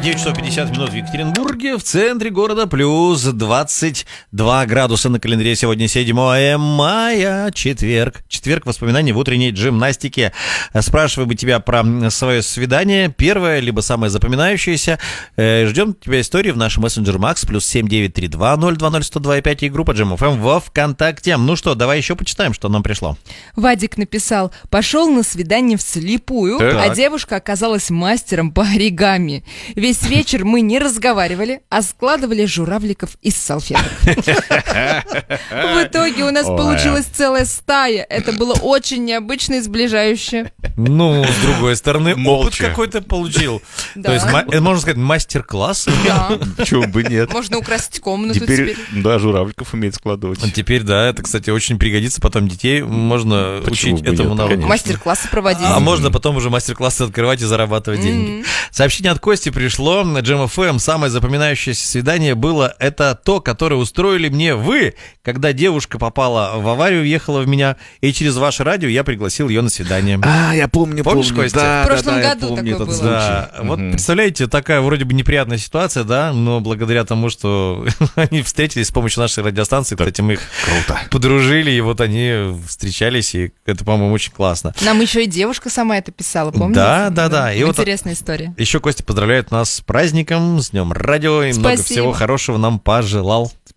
9 часов 50 минут в Екатеринбурге, в центре города, плюс 22 градуса на календаре. Сегодня 7 мая, четверг. Четверг, воспоминания в утренней гимнастике. Спрашиваю бы тебя про свое свидание. Первое, либо самое запоминающееся. Ждем тебя истории в нашем мессенджер Макс, плюс 7932-020-102.5 и группа Джем ФМ во ВКонтакте. Ну что, давай еще почитаем, что нам пришло. Вадик написал: пошел на свидание вслепую, а девушка оказалась мастером по оригами. Весь вечер мы не разговаривали, а складывали журавликов из салфеток. В итоге у нас получилась целая стая. Это было очень необычно и сближающе. Ну, с другой стороны, опыт какой-то получил. То есть, можно сказать, мастер-класс. Да. Почему бы нет? Можно украсить комнату теперь. Да, журавликов умеет складывать. Теперь, да, это, кстати, очень пригодится. Потом детей можно учить этому навыку. Мастер-классы проводить. А можно потом уже мастер-классы открывать и зарабатывать деньги. Сообщение от Кости пришло на Джем ФМ. Самое запоминающееся свидание было это то, которое устроили мне вы, когда девушка попала в аварию, въехала в меня, и через ваше радио я пригласил ее на свидание. Я помню. Помнишь, Костя? Да, в прошлом я году помню такое этот было. Да, вот представляете, такая вроде бы неприятная ситуация, да, но благодаря тому, что они встретились с помощью нашей радиостанции, кстати, мы их подружили, и вот они встречались, и это, по-моему, очень классно. Нам еще и девушка сама это писала, помните? Да. И интересная история. Еще Костя поздравляет нас с праздником, с Днем Радио, и много всего хорошего нам пожелал.